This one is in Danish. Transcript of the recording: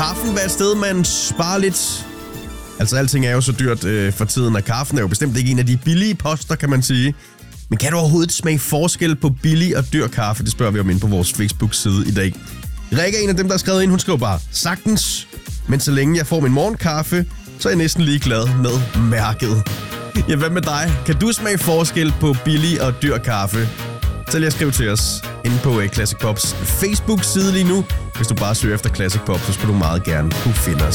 kaffen være et sted, man sparer lidt? Altså, alting er jo så dyrt for tiden, og kaffen er jo bestemt ikke en af de billige poster, kan man sige. Men kan du overhovedet smage forskel på billig og dyr kaffe? Det spørger vi om inde på vores Facebook-side i dag. Rikke er en af dem, der har skrevet ind. Hun skriver bare, sagtens. Men så længe jeg får min morgenkaffe, så er jeg næsten lige glad med mærket. Ja, hvad med dig? Kan du smage forskel på billig og dyr kaffe? Så lige skriv til os inde på Classic Pops Facebook-side lige nu. Hvis du bare søger efter Classic Pop, så skulle du meget gerne kunne finde os.